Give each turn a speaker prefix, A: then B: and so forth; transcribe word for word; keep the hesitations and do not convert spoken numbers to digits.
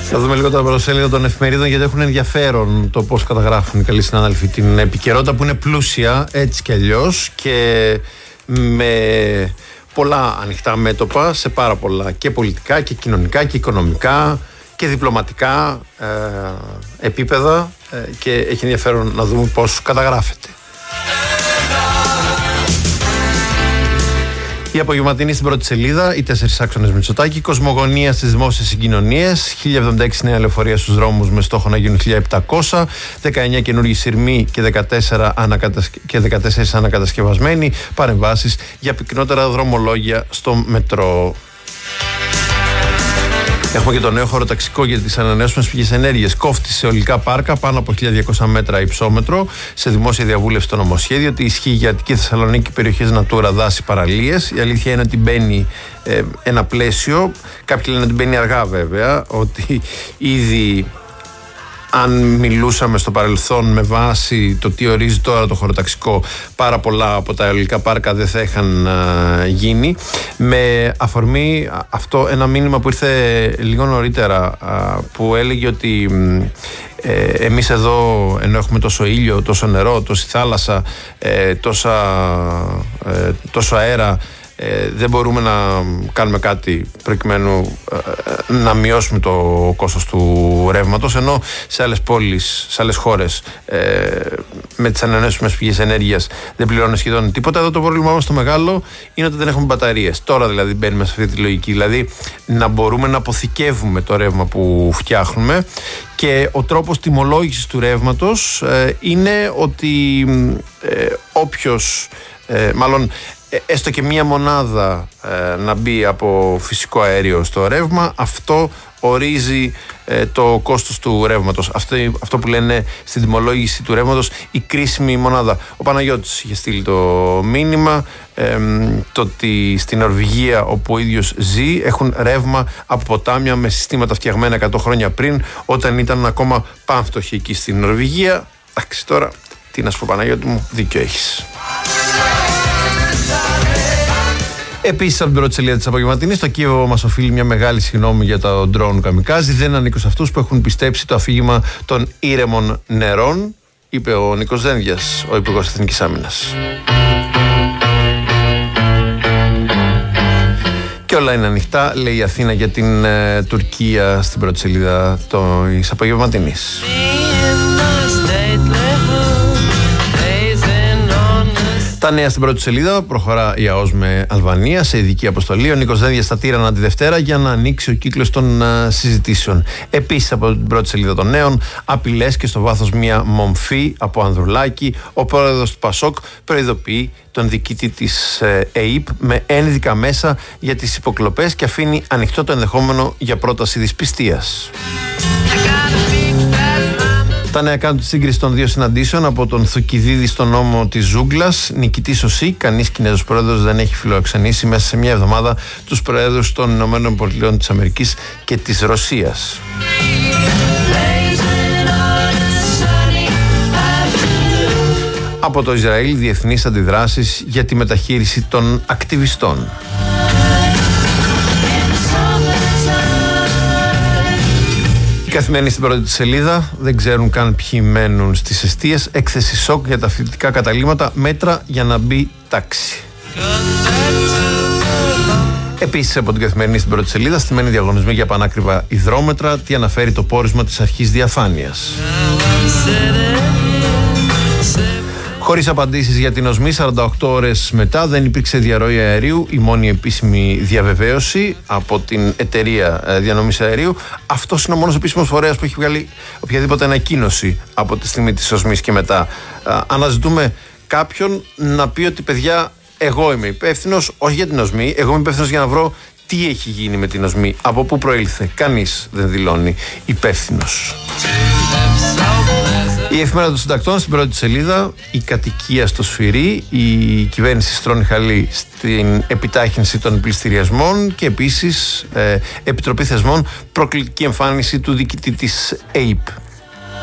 A: Θα δούμε λίγο τα προσέλιδα των εφημερίδων, γιατί έχουν ενδιαφέρον το πώς καταγράφουν οι καλοί συνάδελφοι την επικαιρότητα, που είναι πλούσια έτσι κι αλλιώς και με πολλά ανοιχτά μέτωπα σε πάρα πολλά και πολιτικά και κοινωνικά και οικονομικά και διπλωματικά ε, επίπεδα ε, και έχει ενδιαφέρον να δούμε πώς καταγράφεται. Η απογευματινή στην πρώτη σελίδα, οι τέσσερις άξονες Μητσοτάκη, κοσμογονία στις δημόσιες συγκοινωνίες, χίλια εβδομήντα έξι νέα λεωφορεία στους δρόμους με στόχο να γίνουν χίλια επτακόσια, δεκαεννιά καινούργιοι σειρμοί και, δεκατέσσερα ανακατασ... και δεκατέσσερα ανακατασκευασμένοι, παρεμβάσεις για πυκνότερα δρομολόγια στο μετρό. Έχουμε και το νέο χωροταξικό για τις ανανεώσιμες πηγές ενέργειας. Κόφτη σε αιωλικά πάρκα πάνω από χίλια διακόσια μέτρα υψόμετρο σε δημόσια διαβούλευση στο νομοσχέδιο. Ότι ισχύει για Αττική, Θεσσαλονίκη, περιοχές Natura, δάση, παραλίες. Η αλήθεια είναι ότι μπαίνει ε, ένα πλαίσιο. Κάποιοι λένε ότι μπαίνει αργά βέβαια. Ότι ήδη, αν μιλούσαμε στο παρελθόν με βάση το τι ορίζει τώρα το χωροταξικό, πάρα πολλά από τα αιωλικά πάρκα δεν θα είχαν α, γίνει. Με αφορμή αυτό ένα μήνυμα που ήρθε λίγο νωρίτερα, α, που έλεγε ότι ε, εμείς εδώ, ενώ έχουμε τόσο ήλιο, τόσο νερό, τόση θάλασσα, ε, τόσα, ε, τόσο αέρα, Ε, δεν μπορούμε να κάνουμε κάτι προκειμένου ε, να μειώσουμε το κόστος του ρεύματος, ενώ σε άλλες πόλεις, σε άλλες χώρες ε, με τις ανανεώσιμες πηγές ενέργειας δεν πληρώνουν σχεδόν τίποτα. Εδώ το πρόβλημά μας το μεγάλο είναι ότι δεν έχουμε μπαταρίες. Τώρα δηλαδή μπαίνουμε σε αυτή τη λογική, δηλαδή να μπορούμε να αποθηκεύουμε το ρεύμα που φτιάχνουμε, και ο τρόπος τιμολόγησης του ρεύματος ε, είναι ότι ε, όποιος, ε, μάλλον έστω και μία μονάδα ε, να μπει από φυσικό αέριο στο ρεύμα, αυτό ορίζει ε, το κόστος του ρεύματος. Αυτό, αυτό που λένε στην τιμολόγηση του ρεύματος η κρίσιμη μονάδα. Ο Παναγιώτης είχε στείλει το μήνυμα ε, το ότι στην Νορβηγία, όπου ο ίδιος ζει, έχουν ρεύμα από ποτάμια με συστήματα φτιαγμένα εκατό χρόνια πριν, όταν ήταν ακόμα πανφτωχοί εκεί στην Νορβηγία. Εντάξει, τώρα τι να σου πω, Παναγιώτη μου, δίκιο έχεις. Επίσης, από την πρώτη σελίδα της απογευματινής, το Κίεβο μας οφείλει μια μεγάλη συγγνώμη για το ντρόουν καμικάζι. Δεν ανήκω σε αυτούς που έχουν πιστέψει το αφήγημα των ήρεμων νερών, είπε ο Νίκος Δένδιας, ο Υπουργός Εθνικής Άμυνας. Και όλα είναι ανοιχτά, λέει η Αθήνα για την ε, Τουρκία στην πρώτη σελίδα της απογευματινής. Τα νέα στην πρώτη σελίδα. Προχωρά η ΑΟΣ με Αλβανία σε ειδική αποστολή. Ο Νίκος Δένδιας στα Τύρανα τη Δευτέρα για να ανοίξει ο κύκλος των uh, συζητήσεων. Επίσης, από την πρώτη σελίδα των νέων, απειλές και στο βάθος μια μομφή από Ανδρουλάκη. Ο πρόεδρος του Πασόκ προειδοποιεί τον διοικητή της ΕΙΠ με ένδικα μέσα για τις υποκλοπές και αφήνει ανοιχτό το ενδεχόμενο για πρόταση δυσπιστίας. Τα νέα κάνουν τη σύγκριση των δύο συναντήσεων από τον Θουκυδίδη στον νόμο της Ζούγκλας. Νικητής ο ΣΥ, κανείς Κινέζος πρόεδρος δεν έχει φιλοξενήσει μέσα σε μια εβδομάδα τους πρόεδρους των Ηνωμένων Πολιτειών της Αμερικής και της Ρωσίας. Από το Ισραήλ, διεθνείς αντιδράσεις για τη μεταχείριση των ακτιβιστών. Η Καθημερινή στην πρώτη σελίδα, δεν ξέρουν καν ποιοι μένουν στις εστίες. Έκθεση σοκ για τα φοιτητικά καταλύματα, μέτρα για να μπει τάξη. Επίσης, από την Καθημερινή στην πρώτη σελίδα, στημένοι διαγωνισμοί για πανάκριβα υδρόμετρα, τι αναφέρει το πόρισμα της αρχής διαφάνειας. Χωρίς απαντήσεις για την οσμή, σαράντα οκτώ ώρες μετά δεν υπήρξε διαρροή αερίου. Η μόνη επίσημη διαβεβαίωση από την εταιρεία διανομής αερίου. Αυτός είναι ο μόνος επίσημος φορέας που έχει βγάλει οποιαδήποτε ανακοίνωση από τη στιγμή της οσμής και μετά. Αναζητούμε κάποιον να πει ότι, παιδιά, εγώ είμαι υπεύθυνος, όχι για την οσμή, εγώ είμαι υπεύθυνος για να βρω τι έχει γίνει με την οσμή, από πού προήλθε. Κανείς δεν δηλώνει υπεύθυνος. Η Εφημερίδα των Συντακτών στην πρώτη σελίδα, η κατοικία στο Σφυρί, η κυβέρνηση στρώνει χαλί στην επιτάχυνση των πληστηριασμών και επίσης ε, Επιτροπή Θεσμών, προκλητική εμφάνιση του διοικητή της ΕΙΠ.